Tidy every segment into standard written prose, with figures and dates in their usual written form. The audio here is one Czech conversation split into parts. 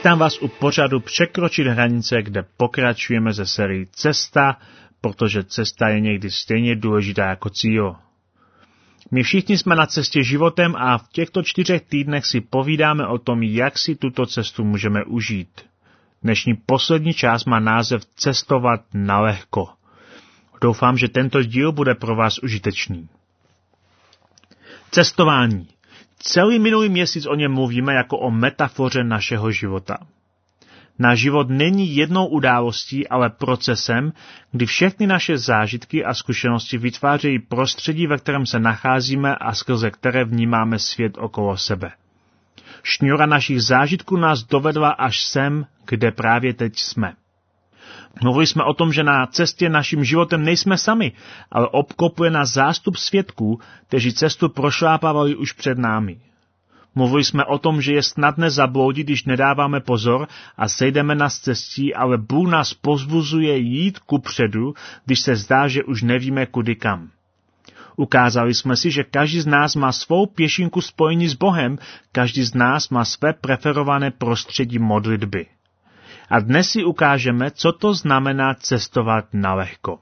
Vítám vás u pořadu Překročit hranice, kde pokračujeme ze sérii Cesta, protože cesta je někdy stejně důležitá jako cíl. My všichni jsme na cestě životem a v těchto 4 týdnech si povídáme o tom, jak si tuto cestu můžeme užít. Dnešní poslední část má název Cestovat nalehko. Doufám, že tento díl bude pro vás užitečný. Cestování. Celý minulý měsíc o něm mluvíme jako o metafoře našeho života. Náš život není jednou událostí, ale procesem, kdy všechny naše zážitky a zkušenosti vytvářejí prostředí, ve kterém se nacházíme a skrze které vnímáme svět okolo sebe. Šňůra našich zážitků nás dovedla až sem, kde právě teď jsme. Mluvili jsme o tom, že na cestě naším životem nejsme sami, ale obklopuje nás zástup svědků, kteří cestu prošlápávali už před námi. Mluvili jsme o tom, že je snadné zabloudit, když nedáváme pozor a sejdeme na cestí, ale Bůh nás povzbuzuje jít kupředu, když se zdá, že už nevíme kudy kam. Ukázali jsme si, že každý z nás má svou pěšinku spojení s Bohem, každý z nás má své preferované prostředí modlitby. A dnes si ukážeme, co to znamená cestovat nalehko.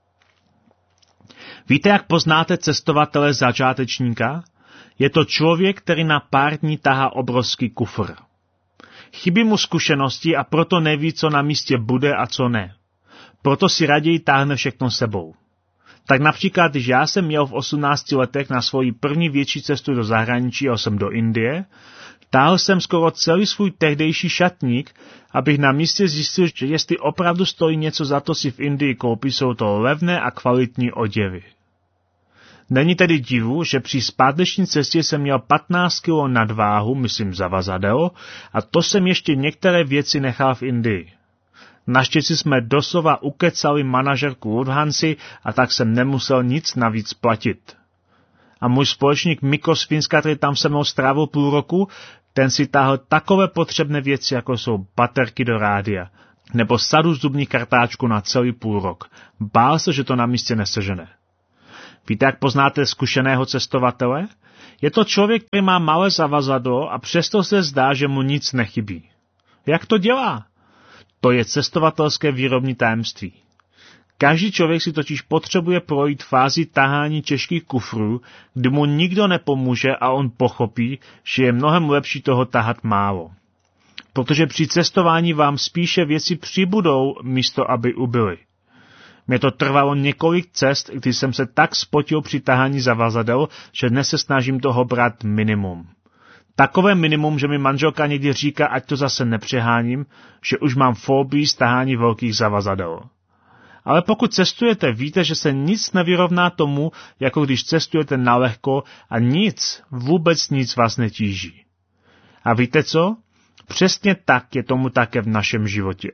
Víte, jak poznáte cestovatele začátečníka? Je to člověk, který na pár dní tahá obrovský kufr. Chybí mu zkušenosti a proto neví, co na místě bude a co ne. Proto si raději táhne všechno sebou. Tak například, když já jsem měl v 18 letech na svoji první větší cestu do zahraničí, jel jsem do Indie, táhl jsem skoro celý svůj tehdejší šatník, abych na místě zjistil, že jestli opravdu stojí něco za to si v Indii koupit, jsou to levné a kvalitní oděvy. Není tedy divu, že při zpáteční cestě jsem měl 15 kg nadváhu, myslím zavazadel, a to jsem ještě některé věci nechal v Indii. Naštěstí jsme doslova ukecali manažerku Lufthansy a tak jsem nemusel nic navíc platit. A můj společník Mikko z Finska, který tam se mnou strávil půl roku, ten si táhl takové potřebné věci, jako jsou baterky do rádia, nebo sadu zubních kartáčků na celý půl rok. Bál se, že to na místě nesežene. Víte, jak poznáte zkušeného cestovatele? Je to člověk, který má malé zavazadlo a přesto se zdá, že mu nic nechybí. Jak to dělá? To je cestovatelské výrobní tajemství. Každý člověk si totiž potřebuje projít fázi tahání těžkých kufrů, kdy mu nikdo nepomůže a on pochopí, že je mnohem lepší toho tahat málo. Protože při cestování vám spíše věci přibudou, místo aby ubyly. Mně to trvalo několik cest, kdy jsem se tak spotil při tahání zavazadel, že dnes se snažím toho brát minimum. Takové minimum, že mi manželka někdy říká, ať to zase nepřeháním, že už mám fobii z tahání velkých zavazadel. Ale pokud cestujete, víte, že se nic nevyrovná tomu, jako když cestujete nalehko a nic, vůbec nic vás netíží. A víte co? Přesně tak je tomu také v našem životě.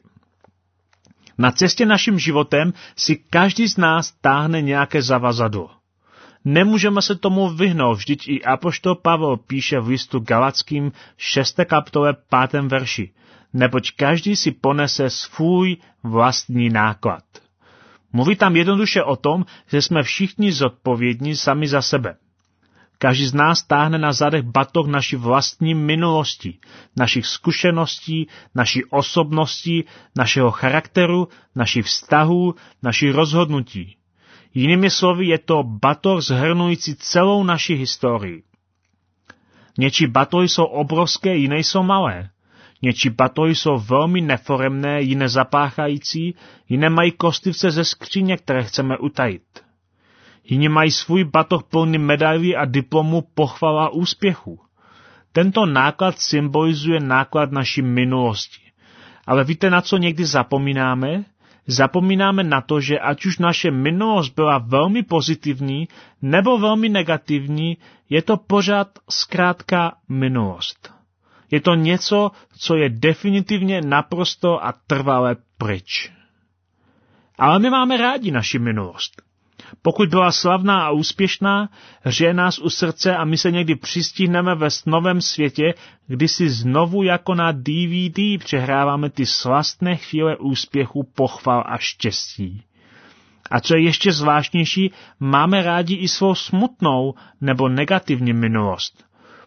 Na cestě naším životem si každý z nás táhne nějaké zavazadlo. Nemůžeme se tomu vyhnout, vždyť i apoštol Pavel píše v listu Galackým 6. kapitole 5. verši, neboť každý si ponese svůj vlastní náklad. Mluví tam jednoduše o tom, že jsme všichni zodpovědní sami za sebe. Každý z nás táhne na zadech batoh naší vlastní minulosti, našich zkušeností, naší osobností, našeho charakteru, našich vztahů, našich rozhodnutí. Jinými slovy je to batoh zhrnující celou naši historii. Něčí batohy jsou obrovské, jiné jsou malé. Něčí batohy jsou velmi neforemné, jiné zapáchající, jiné mají kostlivce ze skříně, které chceme utajit. Jiní mají svůj batoh plný medailí a diplomů, pochval a úspěchu. Tento náklad symbolizuje náklad naší minulosti. Ale víte, na co někdy zapomínáme? Zapomínáme na to, že ať už naše minulost byla velmi pozitivní nebo velmi negativní, je to pořád zkrátka minulost. Je to něco, co je definitivně naprosto a trvale pryč. Ale my máme rádi naši minulost. Pokud byla slavná a úspěšná, hřeje nás u srdce a my se někdy přistihneme ve novém světě, kdy si znovu jako na DVD přehráváme ty slastné chvíle úspěchu, pochval a štěstí. A co je ještě zvláštnější, máme rádi i svou smutnou nebo negativní minulost.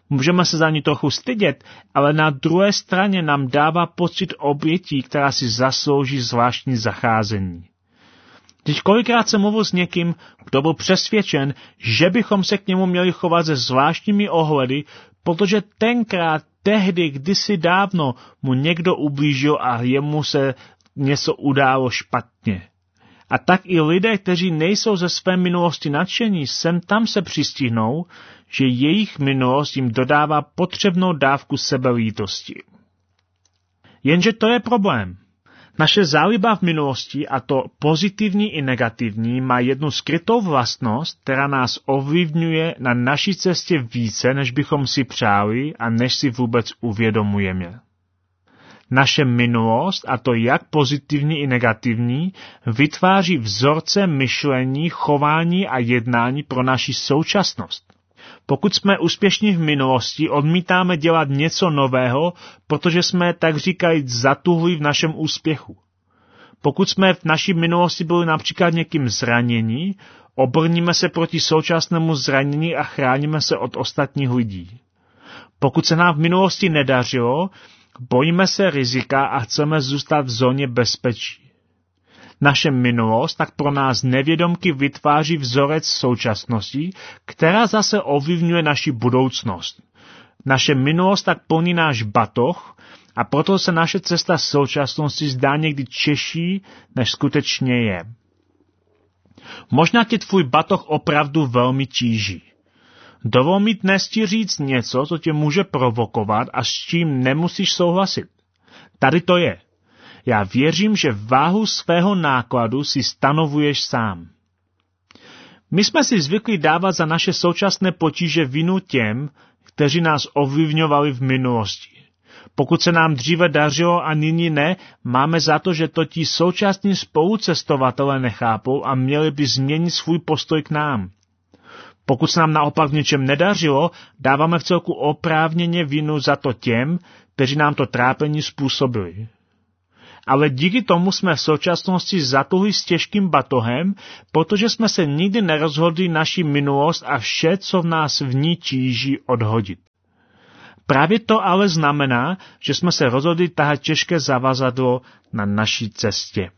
Můžeme se za ní trochu stydět, ale na druhé straně nám dává pocit obětí, která si zaslouží zvláštní zacházení. Teď kolikrát jsem mluvil s někým, kdo byl přesvědčen, že bychom se k němu měli chovat se zvláštními ohledy, protože tenkrát, tehdy, kdysi dávno, mu někdo ublížil a jemu se něco událo špatně. A tak i lidé, kteří nejsou ze své minulosti nadšení, sem tam se přistihnou, že jejich minulost jim dodává potřebnou dávku sebelítosti. Jenže to je problém. Naše záliba v minulosti, a to pozitivní i negativní, má jednu skrytou vlastnost, která nás ovlivňuje na naší cestě více, než bychom si přáli a než si vůbec uvědomujeme. Naše minulost, a to jak pozitivní i negativní, vytváří vzorce myšlení, chování a jednání pro naši současnost. Pokud jsme úspěšní v minulosti, odmítáme dělat něco nového, protože jsme, tak říkajíc, zatuhli v našem úspěchu. Pokud jsme v naší minulosti byli například někým zranění, obrníme se proti současnému zranění a chráníme se od ostatních lidí. Pokud se nám v minulosti nedařilo, bojíme se rizika a chceme zůstat v zóně bezpečí. Naše minulost tak pro nás nevědomky vytváří vzorec současnosti, která zase ovlivňuje naši budoucnost. Naše minulost tak plní náš batoh a proto se naše cesta současnosti zdá někdy těžší, než skutečně je. Možná tě tvůj batoh opravdu velmi tíží. Dovol mi dnes ti říct něco, co tě může provokovat a s čím nemusíš souhlasit. Tady to je. Já věřím, že váhu svého nákladu si stanovuješ sám. My jsme si zvykli dávat za naše současné potíže vinu těm, kteří nás ovlivňovali v minulosti. Pokud se nám dříve dařilo a nyní ne, máme za to, že to ti současní spolucestovatelé nechápou a měli by změnit svůj postoj k nám. Pokud se nám naopak v něčem nedařilo, dáváme v celku oprávněně vinu za to těm, kteří nám to trápení způsobili. Ale díky tomu jsme v současnosti zatuhli s těžkým batohem, protože jsme se nikdy nerozhodli naši minulost a vše, co v nás v ní tíží, odhodit. Právě to ale znamená, že jsme se rozhodli tahat těžké zavazadlo na naší cestě.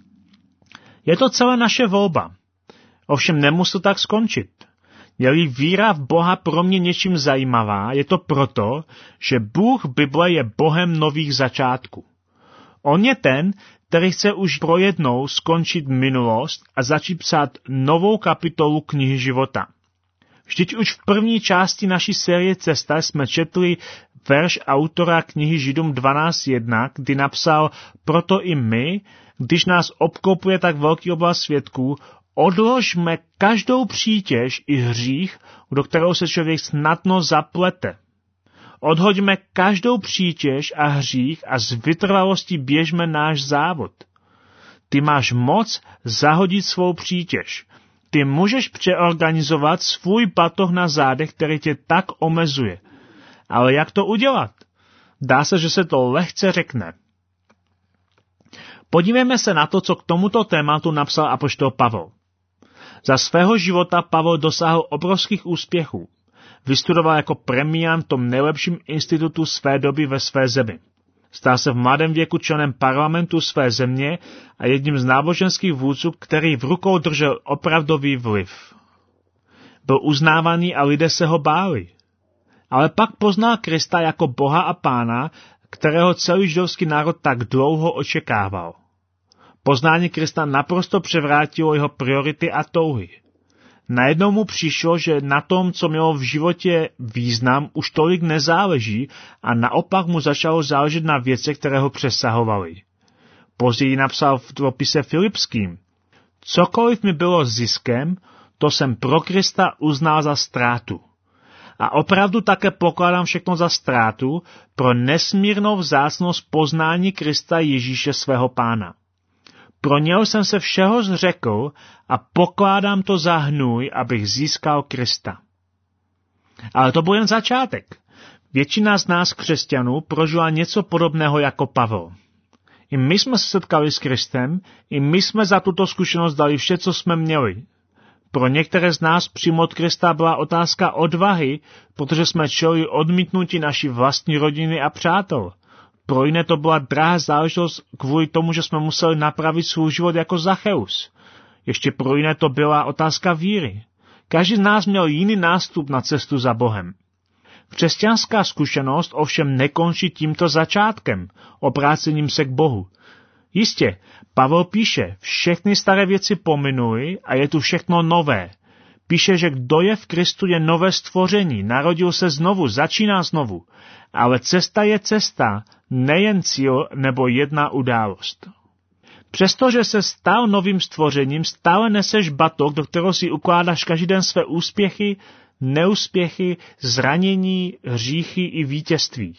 Je to celé naše volba. Ovšem nemusí to tak skončit. Je-li víra v Boha pro mě něčím zajímavá, je to proto, že Bůh Bible je Bohem nových začátků. On je ten, který chce už pro jednou skončit minulost a začít psát novou kapitolu knihy života. Vždyť už v první části naší série Cesta jsme četli verš autora knihy Židům 12.1, kdy napsal: proto i my, když nás obklopuje tak velký oblast svědků, odložme každou přítěž i hřích, do kterého se člověk snadno zaplete. Odhoďme každou přítěž a hřích a z vytrvalostí běžme náš závod. Ty máš moc zahodit svou přítěž. Ty můžeš přeorganizovat svůj batoh na zádech, který tě tak omezuje. Ale jak to udělat? Dá se, že se to lehce řekne. Podívejme se na to, co k tomuto tématu napsal apoštol Pavel. Za svého života Pavel dosáhl obrovských úspěchů. Vystudoval jako premiant v tom nejlepším institutu své doby ve své zemi. Stal se v mladém věku členem parlamentu své země a jedním z náboženských vůdců, který v rukou držel opravdový vliv. Byl uznávaný a lidé se ho báli. Ale pak poznal Krista jako Boha a Pána, kterého celý židovský národ tak dlouho očekával. Poznání Krista naprosto převrátilo jeho priority a touhy. Najednou mu přišlo, že na tom, co mělo v životě význam, už tolik nezáleží a naopak mu začalo záležet na věcech, které ho přesahovaly. Později napsal v dopise Filipským: cokoliv mi bylo ziskem, to jsem pro Krista uznal za ztrátu. A opravdu také pokládám všechno za ztrátu pro nesmírnou vzácnost poznání Krista Ježíše svého Pána. Pro něho jsem se všeho zřekl a pokládám to za hnůj, abych získal Krista. Ale to byl jen začátek. Většina z nás křesťanů prožila něco podobného jako Pavel. I my jsme se setkali s Kristem, i my jsme za tuto zkušenost dali vše, co jsme měli. Pro některé z nás přímo od Krista byla otázka odvahy, protože jsme čelili odmítnutí naší vlastní rodiny a přátel. Pro jiné to byla drahá záležitost kvůli tomu, že jsme museli napravit svůj život jako Zacheus. Ještě pro jiné to byla otázka víry. Každý z nás měl jiný nástup na cestu za Bohem. Křesťanská zkušenost ovšem nekončí tímto začátkem, obrácením se k Bohu. Jistě, Pavel píše, všechny staré věci pominuly a je tu všechno nové. Píše, že kdo je v Kristu je nové stvoření, narodil se znovu, začíná znovu. Ale cesta je cesta, nejen cíl nebo jedna událost. Přestože se stal novým stvořením, stále neseš batoh, do kterého si ukládáš každý den své úspěchy, neúspěchy, zranění, hříchy i vítězství.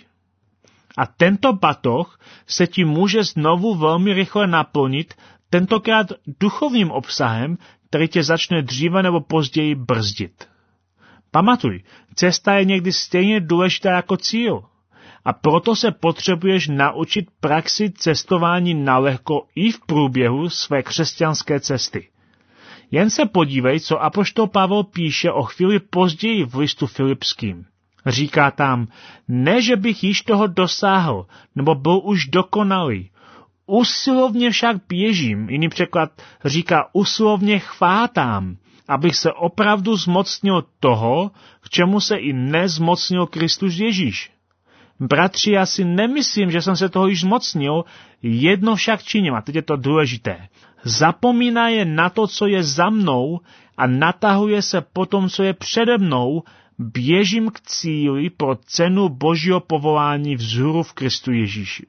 A tento batoh se ti může znovu velmi rychle naplnit, tentokrát duchovním obsahem, který tě začne dříve nebo později brzdit. Pamatuj, cesta je někdy stejně důležitá jako cíl. A proto se potřebuješ naučit praxi cestování nalehko i v průběhu své křesťanské cesty. Jen se podívej, co apoštol Pavel píše o chvíli později v listu Filipským. Říká tam, ne, že bych již toho dosáhl, nebo byl už dokonalý. Usilovně však běžím, jiný překlad říká usilovně chvátám, abych se opravdu zmocnil toho, k čemu se i nezmocnil Kristus Ježíš. Bratři, já si nemyslím, že jsem se toho již zmocnil, jedno však činím, a teď je to důležité. Zapomínaje na to, co je za mnou a natahuje se po tom, co je přede mnou, běžím k cíli pro cenu Božího povolání vzhůru v Kristu Ježíši.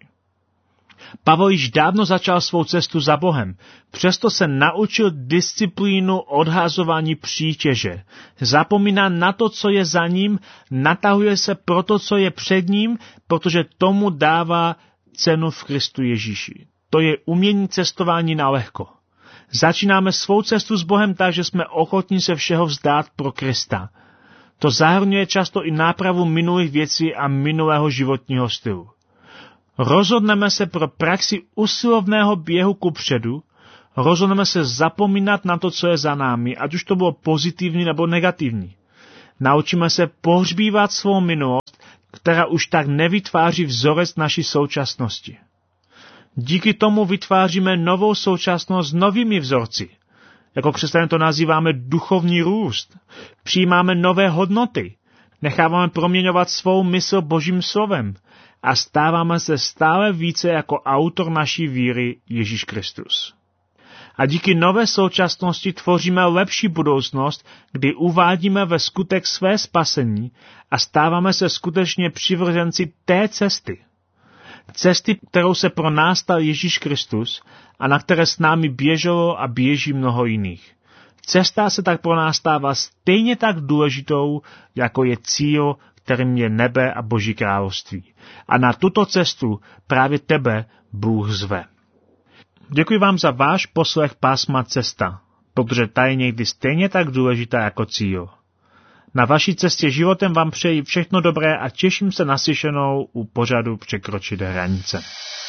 Pavel již dávno začal svou cestu za Bohem, přesto se naučil disciplínu odhazování přítěže. Zapomíná na to, co je za ním, natahuje se pro to, co je před ním, protože tomu dává cenu v Kristu Ježíši. To je umění cestování nalehko. Začínáme svou cestu s Bohem tak, že jsme ochotní se všeho vzdát pro Krista. To zahrnuje často i nápravu minulých věcí a minulého životního stylu. Rozhodneme se pro praxi usilovného běhu kupředu, rozhodneme se zapomínat na to, co je za námi, ať už to bylo pozitivní nebo negativní. Naučíme se pohřbívat svou minulost, která už tak nevytváří vzorec naší současnosti. Díky tomu vytváříme novou současnost s novými vzorci. Jako křesťané to nazýváme duchovní růst. Přijímáme nové hodnoty. Necháváme proměňovat svou mysl Božím slovem a stáváme se stále více jako autor naší víry Ježíš Kristus. A díky nové současnosti tvoříme lepší budoucnost, kdy uvádíme ve skutek své spasení a stáváme se skutečně přivrženci té cesty. Cesty, kterou se pro nás stal Ježíš Kristus a na které s námi běželo a běží mnoho jiných. Cesta se tak pro nás stává stejně tak důležitou, jako je cíl, kterým je nebe a Boží království. A na tuto cestu právě tebe Bůh zve. Děkuji vám za váš poslech pásma Cesta, protože ta je někdy stejně tak důležitá jako cíl. Na vaší cestě životem vám přeji všechno dobré a těším se na slyšenou u pořadu Překročit hranice.